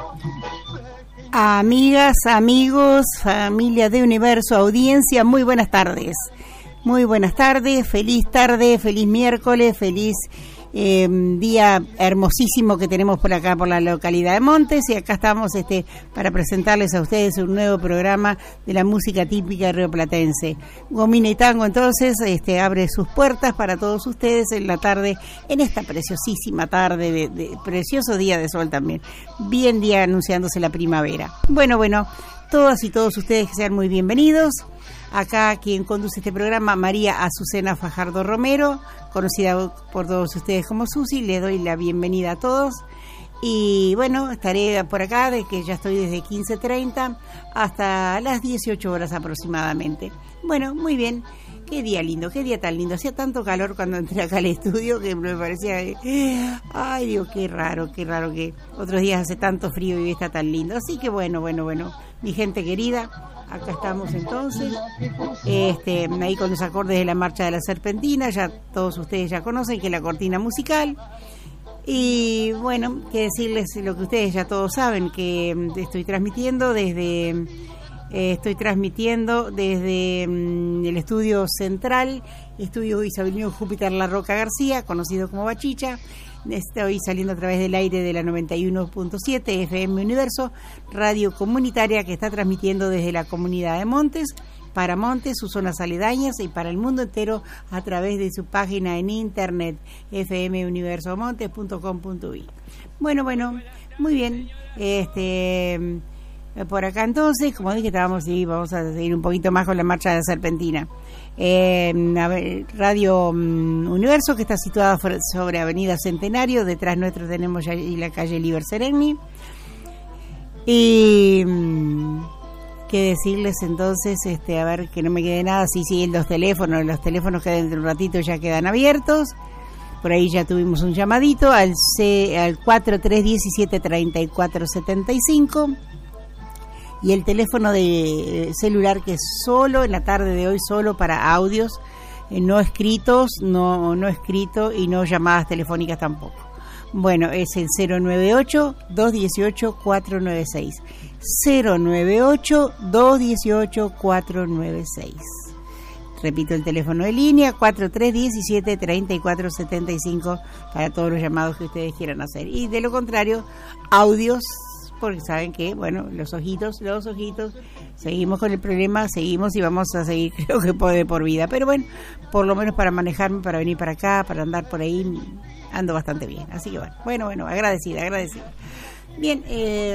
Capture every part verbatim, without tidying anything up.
Amigas, amigos, familia de Universo, audiencia, muy buenas tardes. Muy buenas tardes, feliz tarde, feliz miércoles, feliz eh, día hermosísimo que tenemos por acá, por la localidad de Montes. Y acá estamos este, para presentarles a ustedes un nuevo programa de la música típica rioplatense. Gomina y Tango, entonces, este, abre sus puertas para todos ustedes en la tarde, en esta preciosísima tarde, de, de precioso día de sol también. Bien día anunciándose la primavera. Bueno, bueno, todas y todos ustedes que sean muy bienvenidos. Acá quien conduce este programa, María Azucena Fajardo Romero, conocida por todos ustedes como Susi. Le doy la bienvenida a todos. Y bueno, estaré por acá, de que ya estoy desde quince treinta hasta las dieciocho horas aproximadamente. Bueno, muy bien. Qué día lindo, qué día tan lindo. Hacía tanto calor cuando entré acá al estudio que me parecía... Ay, Dios, qué raro, qué raro que otros días hace tanto frío y hoy está tan lindo. Así que bueno, bueno, bueno. Mi gente querida, acá estamos entonces, este, ahí con los acordes de la Marcha de la Serpentina. Ya todos ustedes ya conocen que es la cortina musical. Y bueno, que decirles lo que ustedes ya todos saben, que estoy transmitiendo desde... Eh, estoy transmitiendo desde mm, el estudio central, estudio Isabelino Júpiter La Roca García, conocido como Bachicha. Estoy saliendo a través del aire de la noventa y uno punto siete F M Universo, radio comunitaria que está transmitiendo desde la comunidad de Montes, para Montes, sus zonas aledañas y para el mundo entero a través de su página en internet, f m universo montes punto com punto u i. Bueno, bueno, muy bien. Este... Por acá entonces, como dije, estábamos y vamos a seguir un poquito más con la Marcha de la Serpentina. Eh, Radio Universo, que está situada sobre Avenida Centenario, detrás nuestro tenemos ya la calle Liber Seregni. Y qué decirles entonces, este, a ver que no me quede nada, sí, sí, los teléfonos, los teléfonos que dentro de un ratito ya quedan abiertos. Por ahí ya tuvimos un llamadito al, C, al cuatro tres uno siete, tres cuatro siete cinco. Y el teléfono de celular, que es solo en la tarde de hoy, solo para audios, eh, no escritos, no, no escrito y no llamadas telefónicas tampoco. Bueno, es el cero nueve ocho, dos uno ocho, cuatro nueve seis. cero nueve ocho, dos uno ocho, cuatro nueve seis. Repito el teléfono de línea, cuatro tres uno siete, tres cuatro siete cinco, para todos los llamados que ustedes quieran hacer. Y de lo contrario, audios, porque saben que, bueno, los ojitos, los ojitos, seguimos con el problema, seguimos y vamos a seguir, creo que por, por vida. Pero bueno, por lo menos para manejarme, para venir para acá, para andar por ahí, ando bastante bien. Así que bueno, bueno, bueno, agradecida, agradecida. Bien, eh,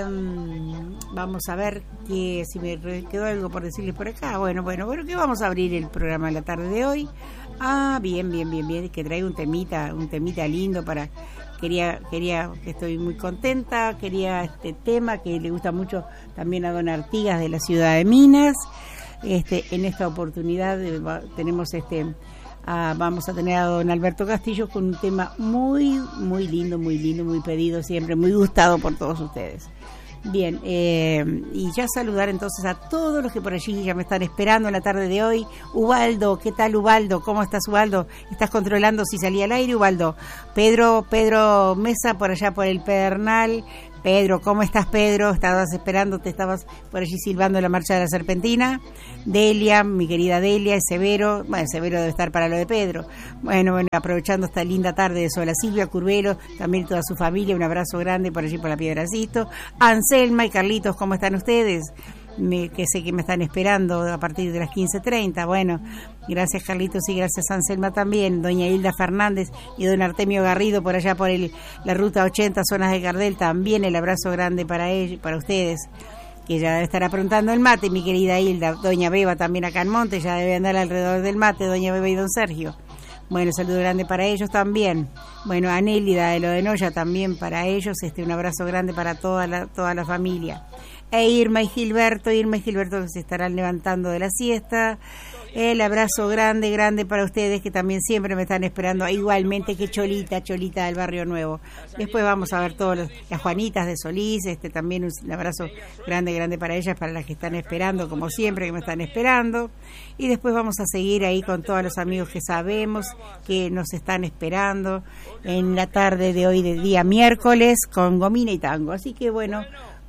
vamos a ver que si me quedó algo por decirles por acá. Bueno, bueno, bueno, que vamos a abrir el programa de la tarde de hoy. Ah, bien, bien, bien, bien, que traigo un temita, un temita lindo para... Quería, quería, estoy muy contenta, quería este tema que le gusta mucho también a don Artigas de la ciudad de Minas. Este, en esta oportunidad eh, va, tenemos este, a, vamos a tener a don Alberto Castillo con un tema muy, muy lindo, muy lindo, muy pedido siempre, muy gustado por todos ustedes. Bien, eh, y ya saludar entonces a todos los que por allí ya me están esperando en la tarde de hoy. Ubaldo, ¿qué tal Ubaldo? ¿Cómo estás, Ubaldo? ¿Estás controlando si salía al aire, Ubaldo? Pedro, Pedro Mesa por allá por el Pedernal. Pedro, ¿cómo estás, Pedro? Estabas esperando, te estabas por allí silbando la Marcha de la Serpentina. Delia, mi querida Delia, Severo, bueno, Severo debe estar para lo de Pedro. Bueno, bueno, aprovechando esta linda tarde de sol, a Silvia Curvelo, también toda su familia, un abrazo grande por allí por la Piedracito. Anselma y Carlitos, ¿cómo están ustedes? Me, que sé que me están esperando a partir de las quince treinta. Bueno, gracias Carlitos y gracias Anselma también. Doña Hilda Fernández y don Artemio Garrido por allá por el, la ruta ochenta, zonas de Gardel, también el abrazo grande para ellos, para ustedes, que ya debe estar aprontando el mate, mi querida Hilda. Doña Beba también acá en Monte, ya debe andar alrededor del mate, doña Beba y don Sergio. Bueno, saludo grande para ellos también. Bueno, Anélida de lo de Noya también para ellos, este un abrazo grande para toda la, toda la familia. E Irma y Gilberto, Irma y Gilberto que se estarán levantando de la siesta. El abrazo grande, grande para ustedes que también siempre me están esperando, igualmente que Cholita, Cholita del Barrio Nuevo. Después vamos a ver todas las Juanitas de Solís, este también un abrazo grande, grande para ellas, para las que están esperando, como siempre que me están esperando. Y después vamos a seguir ahí con todos los amigos que sabemos que nos están esperando en la tarde de hoy, de día miércoles, con Gomina y Tango. Así que bueno,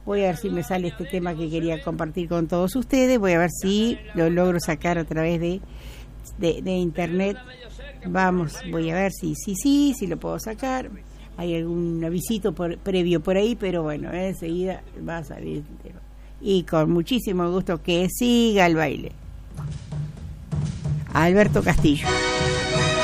Voy a ver si me sale este tema que quería compartir con todos ustedes. Voy a ver si lo logro sacar a través de, de, de internet. Vamos, voy a ver si sí, sí, si, si lo puedo sacar. Hay algún avisito por, previo por ahí, pero bueno, enseguida va a salir el tema. Y con muchísimo gusto que siga el baile. Alberto Castillo.